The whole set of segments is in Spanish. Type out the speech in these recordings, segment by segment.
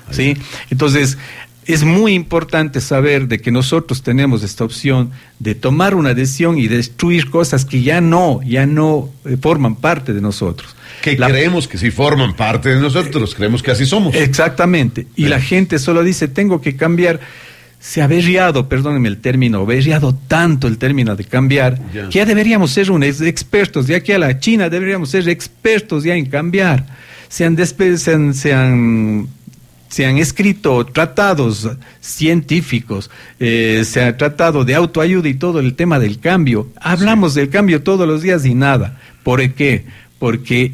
¿sí? Entonces, es muy importante saber de que nosotros tenemos esta opción de tomar una decisión y destruir cosas que ya no forman parte de nosotros. Creemos que sí forman parte de nosotros, creemos que así somos. Exactamente. Y la gente solo dice, tengo que cambiar. Se ha averiado, perdónenme el término, averiado tanto el término de cambiar, que ya deberíamos ser expertos, de aquí a la China deberíamos ser expertos ya en cambiar. Se han escrito tratados científicos, se ha tratado de autoayuda y todo el tema del cambio. Hablamos del cambio todos los días y nada. ¿Por qué? Porque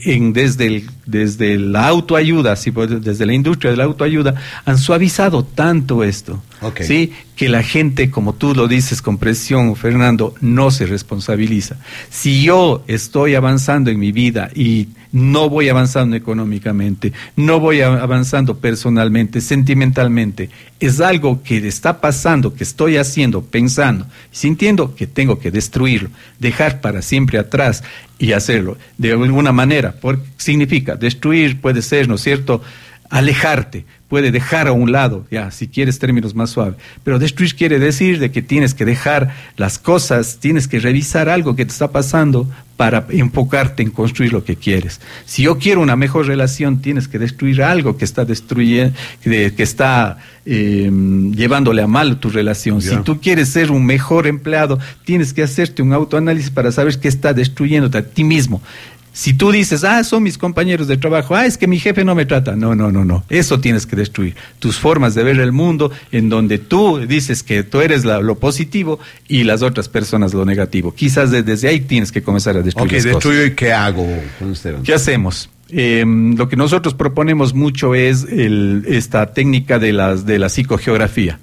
desde la autoayuda, desde la industria de la autoayuda, han suavizado tanto esto, ¿sí? Que la gente, como tú lo dices con presión, Fernando, no se responsabiliza. Si yo estoy avanzando en mi vida y no voy avanzando económicamente, no voy avanzando personalmente, sentimentalmente, es algo que está pasando, que estoy haciendo, pensando, sintiendo que tengo que destruirlo, dejar para siempre atrás y hacerlo de alguna manera. Porque significa destruir, puede ser, ¿no es cierto?, alejarte, puede dejar a un lado, ya, si quieres términos más suaves, pero destruir quiere decir de que tienes que dejar las cosas, tienes que revisar algo que te está pasando para enfocarte en construir lo que quieres. Si yo quiero una mejor relación, tienes que destruir algo que está destruyendo, que está llevándole a mal tu relación. Si tú quieres ser un mejor empleado, tienes que hacerte un autoanálisis para saber qué está destruyéndote a ti mismo. Si tú dices, son mis compañeros de trabajo, es que mi jefe no me trata. No. Eso tienes que destruir. Tus formas de ver el mundo, en donde tú dices que tú eres lo positivo y las otras personas lo negativo. Quizás desde ahí tienes que comenzar a destruir las cosas. ¿Y qué hago con usted? ¿Qué hacemos? Lo que nosotros proponemos mucho es esta técnica de la psicogeografía.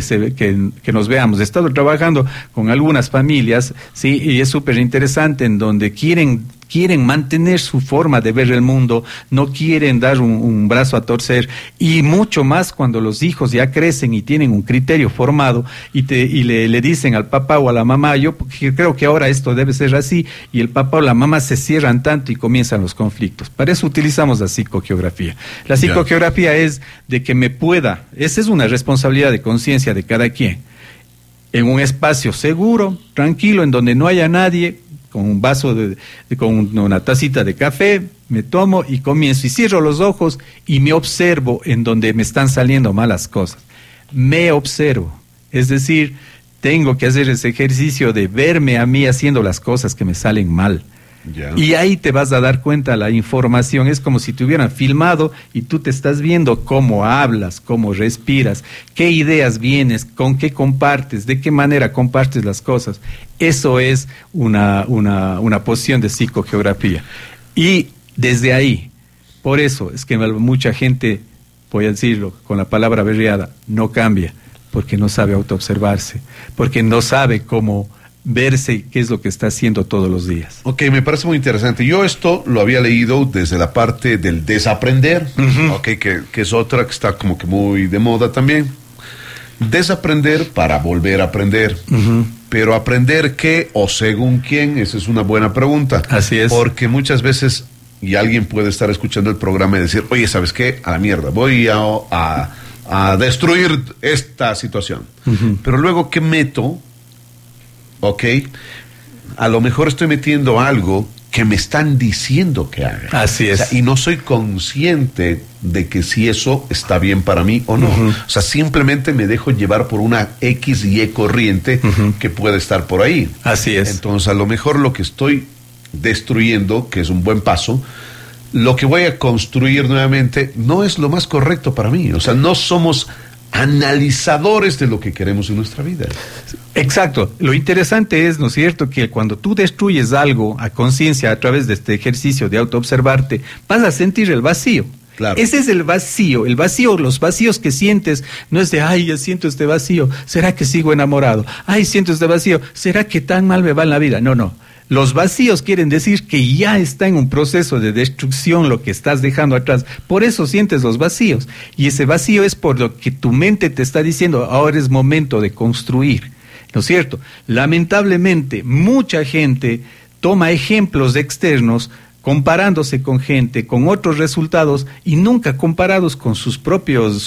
Que nos veamos. He estado trabajando con algunas familias, sí, y es súper interesante, en donde quieren mantener su forma de ver el mundo, no quieren dar un brazo a torcer, y mucho más cuando los hijos ya crecen y tienen un criterio formado y le dicen al papá o a la mamá, yo creo que ahora esto debe ser así, y el papá o la mamá se cierran tanto y comienzan los conflictos. Para eso utilizamos la psicogeografía. La psicogeografía es de que esa es una responsabilidad de conciencia de cada quien, en un espacio seguro, tranquilo, en donde no haya nadie, con un vaso con una tacita de café, me tomo y comienzo y cierro los ojos y me observo en donde me están saliendo malas cosas. Me observo, es decir, tengo que hacer ese ejercicio de verme a mí haciendo las cosas que me salen mal. Y ahí te vas a dar cuenta, la información es como si te hubieran filmado y tú te estás viendo cómo hablas, cómo respiras, qué ideas vienes, con qué compartes, de qué manera compartes las cosas. Eso es una posición de psicogeografía. Y desde ahí, por eso es que mucha gente, voy a decirlo con la palabra berreada, no cambia, porque no sabe autoobservarse, porque no sabe cómo verse qué es lo que está haciendo todos los días. Ok, me parece muy interesante. Yo esto lo había leído desde la parte del desaprender, que es otra que está como que muy de moda también. Desaprender para volver a aprender. Pero aprender qué o según quién, esa es una buena pregunta. Así es. Porque muchas veces, y alguien puede estar escuchando el programa y decir, oye, ¿sabes qué? A la mierda, voy a destruir esta situación. Pero luego, ¿qué meto? A lo mejor estoy metiendo algo que me están diciendo que haga. Así es. O sea, y no soy consciente de que si eso está bien para mí o no. O sea, simplemente me dejo llevar por una X y Y corriente que puede estar por ahí. Así es. Entonces, a lo mejor lo que estoy destruyendo, que es un buen paso, lo que voy a construir nuevamente no es lo más correcto para mí. O sea, no somos analizadores de lo que queremos en nuestra vida. Exacto. Lo interesante es, ¿no es cierto?, que cuando tú destruyes algo a conciencia a través de este ejercicio de autoobservarte, vas a sentir el vacío. Claro. Ese es el vacío, los vacíos que sientes, no es de, ya siento este vacío, ¿será que sigo enamorado? Siento este vacío, ¿será que tan mal me va en la vida? No. Los vacíos quieren decir que ya está en un proceso de destrucción lo que estás dejando atrás. Por eso sientes los vacíos. Y ese vacío es por lo que tu mente te está diciendo, ahora es momento de construir. ¿No es cierto? Lamentablemente, mucha gente toma ejemplos externos comparándose con gente, con otros resultados y nunca comparados con sus propios